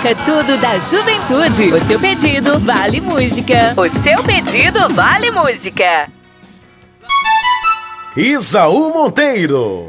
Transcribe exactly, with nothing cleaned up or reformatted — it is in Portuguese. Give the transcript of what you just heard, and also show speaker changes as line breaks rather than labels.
Toca tudo da juventude. O seu pedido vale música. O seu pedido vale música.
Isaú Monteiro.